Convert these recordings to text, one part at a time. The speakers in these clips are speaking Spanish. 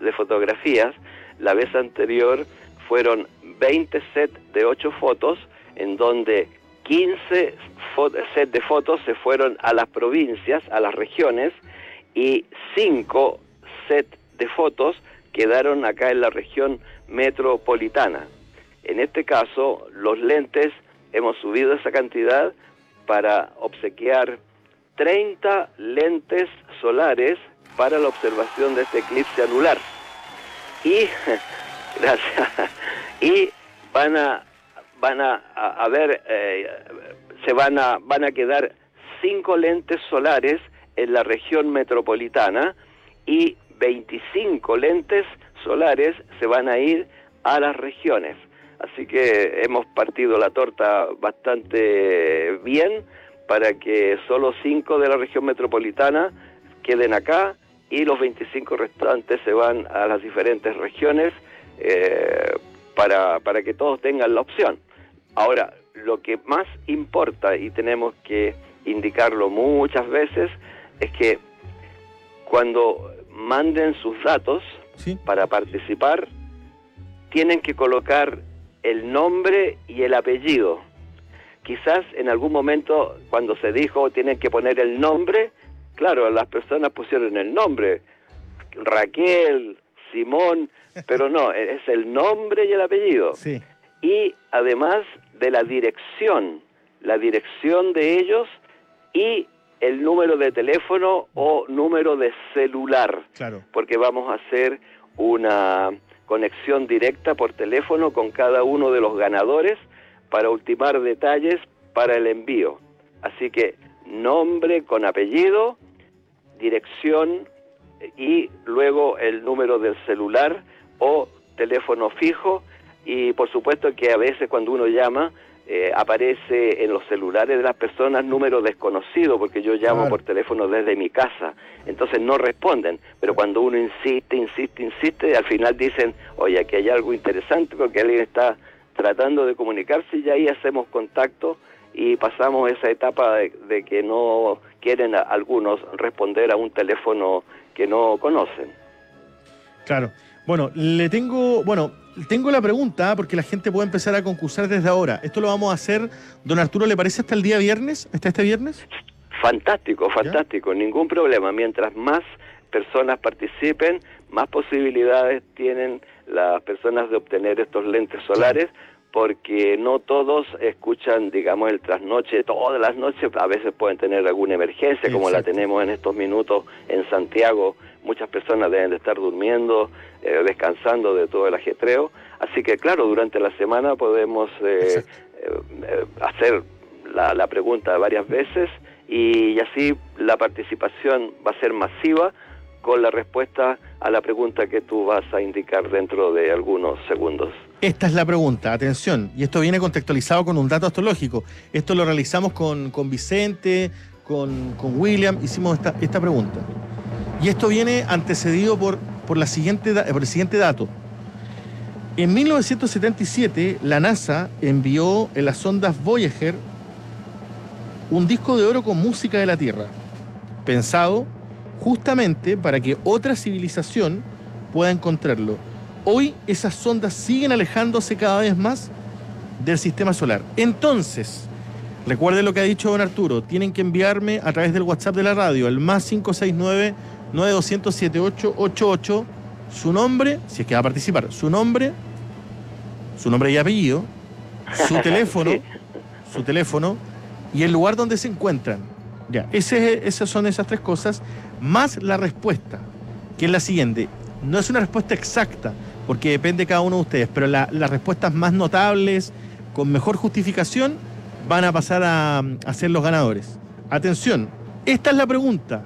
de fotografías. La vez anterior fueron 20 sets de 8 fotos, en donde 15 sets de fotos se fueron a las provincias, a las regiones, y 5 sets de fotos quedaron acá en la región metropolitana. En este caso, los lentes, hemos subido esa cantidad para obsequiar 30 lentes solares para la observación de este eclipse anular. Y, gracias, y van a quedar 5 lentes solares en la región metropolitana y 25 lentes solares se van a ir a las regiones. Así que hemos partido la torta bastante bien para que solo 5 de la región metropolitana queden acá y los 25 restantes se van a las diferentes regiones para que todos tengan la opción. Ahora, lo que más importa, y tenemos que indicarlo muchas veces, es que cuando manden sus datos, ¿sí?, para participar, tienen que colocar el nombre y el apellido. Quizás en algún momento, cuando se dijo tienen que poner el nombre, claro, las personas pusieron el nombre, Raquel, Simón, pero no, es el nombre y el apellido. Sí. Y además de la dirección de ellos y el número de teléfono o número de celular. Claro. Porque vamos a hacer una conexión directa por teléfono con cada uno de los ganadores para ultimar detalles para el envío. Así que nombre con apellido, dirección y luego el número del celular o teléfono fijo, y por supuesto que a veces cuando uno llama aparece en los celulares de las personas número desconocido, porque yo llamo, claro, por teléfono desde mi casa, entonces no responden, pero cuando uno insiste, al final dicen, oye, aquí hay algo interesante porque alguien está tratando de comunicarse, y ahí hacemos contacto y pasamos esa etapa de que no quieren algunos responder a un teléfono que no conocen. Claro. Bueno, tengo la pregunta, porque la gente puede empezar a concursar desde ahora. Esto lo vamos a hacer, don Arturo, ¿le parece hasta el día viernes? ¿Hasta este viernes? Fantástico, ¿ya? Ningún problema. Mientras más personas participen, más posibilidades tienen las personas de obtener estos lentes solares, claro, porque no todos escuchan, digamos, el trasnoche todas las noches. A veces pueden tener alguna emergencia, como la tenemos en estos minutos en Santiago. Muchas personas deben de estar durmiendo, descansando de todo el ajetreo. Así que, claro, durante la semana podemos hacer la pregunta varias veces, y así la participación va a ser masiva con la respuesta a la pregunta que tú vas a indicar dentro de algunos segundos. Esta es la pregunta, atención, y esto viene contextualizado con un dato astrológico. Esto lo realizamos con Vicente, con William, hicimos esta pregunta. Y esto viene antecedido por el siguiente dato. En 1977, la NASA envió en las sondas Voyager un disco de oro con música de la Tierra, pensado justamente para que otra civilización pueda encontrarlo. Hoy esas sondas siguen alejándose cada vez más del sistema solar. Entonces, recuerden lo que ha dicho don Arturo, tienen que enviarme a través del WhatsApp de la radio, el más 569-9200-7888, su nombre, si es que va a participar, su nombre y apellido, su teléfono y el lugar donde se encuentran. Ya, esas son esas 3 cosas, más la respuesta, que es la siguiente. No es una respuesta exacta, porque depende de cada uno de ustedes, pero las respuestas más notables, con mejor justificación, van a pasar a ser los ganadores. Atención, esta es la pregunta.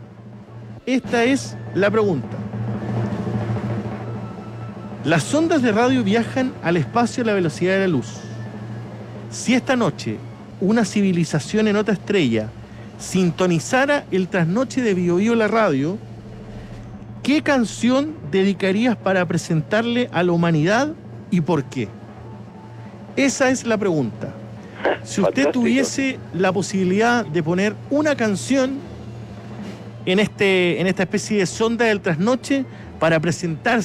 Las ondas de radio viajan al espacio a la velocidad de la luz. Si esta noche una civilización en otra estrella sintonizara el trasnoche de Bio Bio la radio, ¿qué canción dedicarías para presentarle a la humanidad y por qué? Esa es la pregunta. Si usted tuviese la posibilidad de poner una canción en esta especie de sonda del trasnoche para presentarse